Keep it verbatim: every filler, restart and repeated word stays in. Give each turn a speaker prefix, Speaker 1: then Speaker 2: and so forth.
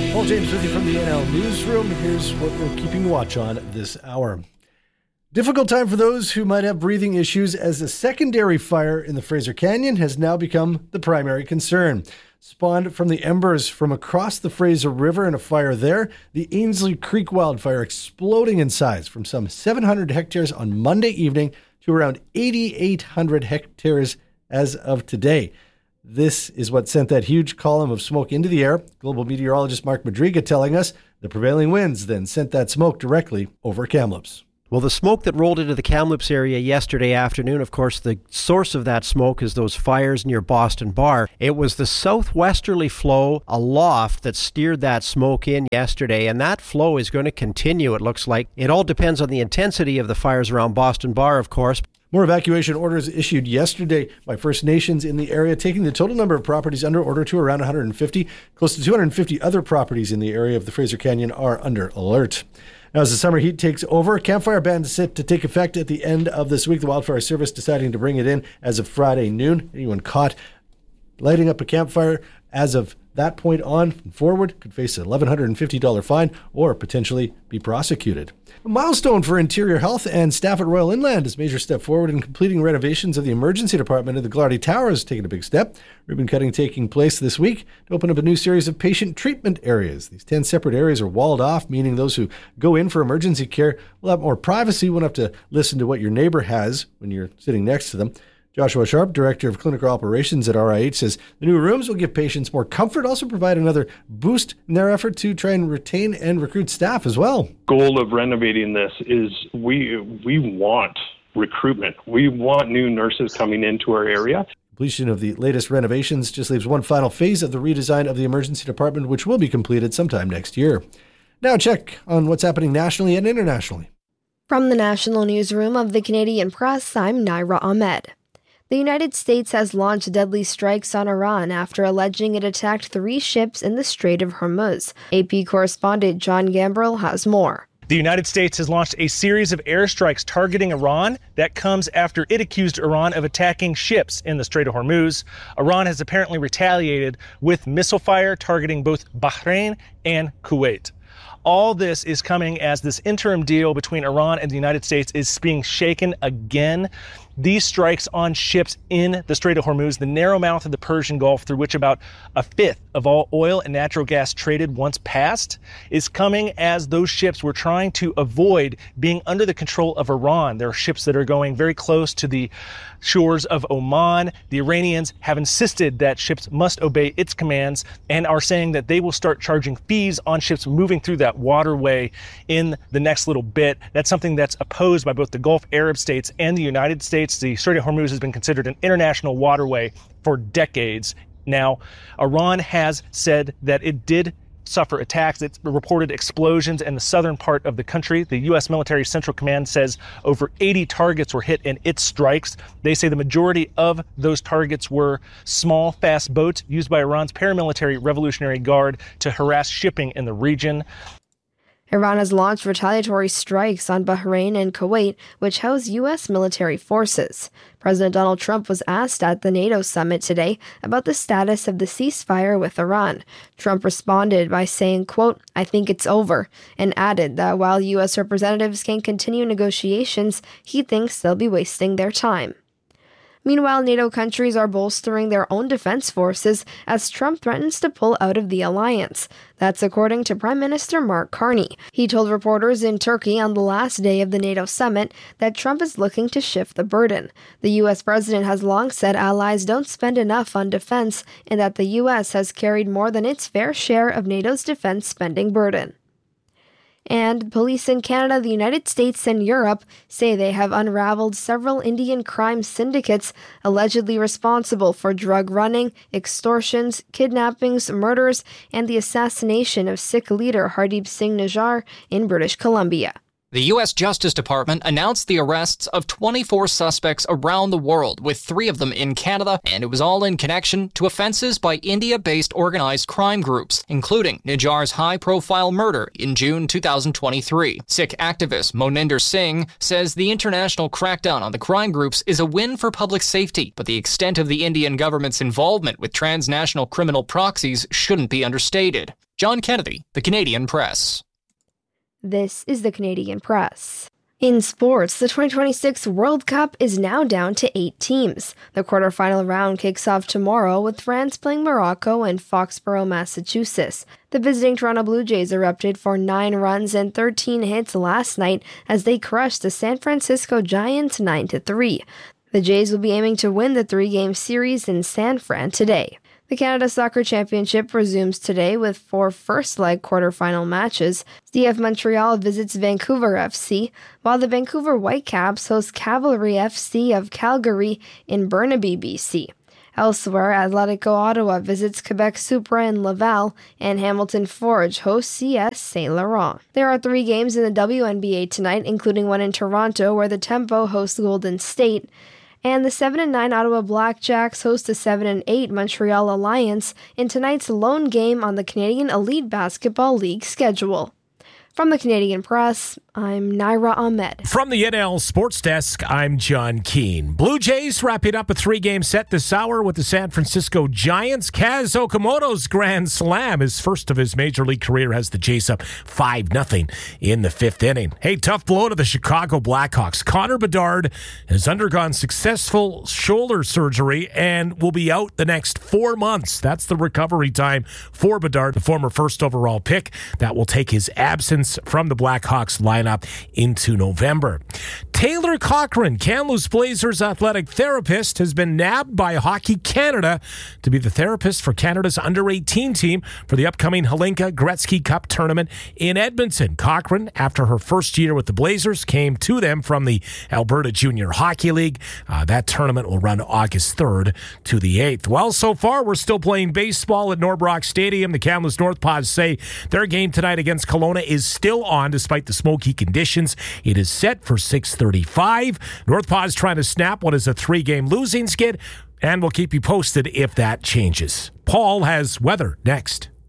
Speaker 1: Paul James with you from the N L Newsroom. Here's what we're keeping watch on this hour. Difficult time for those who might have breathing issues as a secondary fire in the Fraser Canyon has now become the primary concern. Spawned from the embers from across the Fraser River in a fire there, the Ainslie Creek wildfire exploding in size from some seven hundred hectares on Monday evening to around eighty-eight hundred hectares as of today. This is what sent that huge column of smoke into the air. Global meteorologist Mark Madriga telling us the prevailing winds then sent that smoke directly over Kamloops.
Speaker 2: Well, the smoke that rolled into the Kamloops area yesterday afternoon, of course, the source of that smoke is those fires near Boston Bar. It was the southwesterly flow aloft that steered that smoke in yesterday, and that flow is going to continue, it looks like. It all depends on the intensity of the fires around Boston Bar, of course.
Speaker 1: More evacuation orders issued yesterday by First Nations in the area, taking the total number of properties under order to around one hundred fifty. Close to two hundred fifty other properties in the area of the Fraser Canyon are under alert. Now, as the summer heat takes over, campfire ban is set to take effect at the end of this week. The Wildfire Service deciding to bring it in as of Friday noon. Anyone caught lighting up a campfire as of that point on forward could face an eleven fifty dollars fine or potentially be prosecuted. A milestone for Interior Health and staff at Royal Inland as major step forward in completing renovations of the emergency department of the Glarty Tower has taken a big step. Ribbon cutting taking place this week to open up a new series of patient treatment areas. These ten separate areas are walled off, meaning those who go in for emergency care will have more privacy, won't have to listen to what your neighbor has when you're sitting next to them. Joshua Sharp, Director of Clinical Operations at R I H, says the new rooms will give patients more comfort, also provide another boost in their effort to try and retain and recruit staff as well.
Speaker 3: Goal of renovating this is we we want recruitment. We want new nurses coming into our area.
Speaker 1: Completion of the latest renovations just leaves one final phase of the redesign of the emergency department, which will be completed sometime next year. Now check on what's happening nationally and internationally.
Speaker 4: From the National Newsroom of the Canadian Press, I'm Naira Ahmed. The United States has launched deadly strikes on Iran after alleging it attacked three ships in the Strait of Hormuz. A P correspondent John Gambrill has more.
Speaker 5: The United States has launched a series of airstrikes targeting Iran. That comes after it accused Iran of attacking ships in the Strait of Hormuz. Iran has apparently retaliated with missile fire targeting both Bahrain and Kuwait. All this is coming as this interim deal between Iran and the United States is being shaken again. These strikes on ships in the Strait of Hormuz, the narrow mouth of the Persian Gulf through which about a fifth of all oil and natural gas traded once passed, is coming as those ships were trying to avoid being under the control of Iran. There are ships that are going very close to the shores of Oman. The Iranians have insisted that ships must obey its commands and are saying that they will start charging fees on ships moving through that waterway in the next little bit. That's something that's opposed by both the Gulf Arab states and the United States. The Strait of Hormuz has been considered an international waterway for decades. Now, Iran has said that it did suffer attacks. It reported explosions in the southern part of the country. The U S Military Central Command says over eighty targets were hit in its strikes. They say the majority of those targets were small, fast boats used by Iran's paramilitary Revolutionary Guard to harass shipping in the region.
Speaker 4: Iran has launched retaliatory strikes on Bahrain and Kuwait, which house U S military forces. President Donald Trump was asked at the NATO summit today about the status of the ceasefire with Iran. Trump responded by saying, quote, "I think it's over," and added that while U S representatives can continue negotiations, he thinks they'll be wasting their time. Meanwhile, NATO countries are bolstering their own defense forces as Trump threatens to pull out of the alliance. That's according to Prime Minister Mark Carney. He told reporters in Turkey on the last day of the NATO summit that Trump is looking to shift the burden. The U S president has long said allies don't spend enough on defense and that the U S has carried more than its fair share of NATO's defense spending burden. And police in Canada, the United States, and Europe say they have unraveled several Indian crime syndicates allegedly responsible for drug running, extortions, kidnappings, murders, and the assassination of Sikh leader Hardeep Singh Nijjar in British Columbia.
Speaker 6: The U S Justice Department announced the arrests of twenty-four suspects around the world, with three of them in Canada, and it was all in connection to offenses by India-based organized crime groups, including Nijjar's high-profile murder in June two thousand twenty-three. Sikh activist Moninder Singh says the international crackdown on the crime groups is a win for public safety, but the extent of the Indian government's involvement with transnational criminal proxies shouldn't be understated. John Kennedy, The Canadian Press.
Speaker 4: This is The Canadian Press. In sports, the twenty twenty-six World Cup is now down to eight teams. The quarterfinal round kicks off tomorrow with France playing Morocco in Foxborough, Massachusetts. The visiting Toronto Blue Jays erupted for nine runs and thirteen hits last night as they crushed the San Francisco Giants nine to three. The Jays will be aiming to win the three-game series in San Fran today. The Canada Soccer Championship resumes today with four first-leg quarterfinal matches. C F Montreal visits Vancouver F C, while the Vancouver Whitecaps host Cavalry F C of Calgary in Burnaby, B C. Elsewhere, Atletico Ottawa visits Quebec Supra in Laval, and Hamilton Forge hosts C S Saint Laurent. There are three games in the W N B A tonight, including one in Toronto where the Tempo hosts Golden State. And the seven and nine Ottawa Blackjacks host the seven and eight Montreal Alliance in tonight's lone game on the Canadian Elite Basketball League schedule. From the Canadian Press, I'm Naira Ahmed.
Speaker 7: From the N L Sports Desk, I'm John Keane. Blue Jays wrapping up a three-game set this hour with the San Francisco Giants. Kaz Okamoto's grand slam, his first of his Major League career, has the Jays up five nothing in the fifth inning. Hey, tough blow to the Chicago Blackhawks. Connor Bedard has undergone successful shoulder surgery and will be out the next four months. That's the recovery time for Bedard, the former first overall pick. That will take his absence from the Blackhawks lineup into November. Taylor Cochran, Kamloops Blazers athletic therapist, has been nabbed by Hockey Canada to be the therapist for Canada's under eighteen team for the upcoming Hlinka Gretzky Cup tournament in Edmonton. Cochran, after her first year with the Blazers, came to them from the Alberta Junior Hockey League. Uh, that tournament will run August third to the eighth. Well, so far, we're still playing baseball at Norbrock Stadium. The Kamloops Northpaws say their game tonight against Kelowna is still on despite the smoky conditions. It is set for six thirty-five. Northpaws trying to snap what is a three-game losing skid, and we'll keep you posted if that changes. Paul has weather next.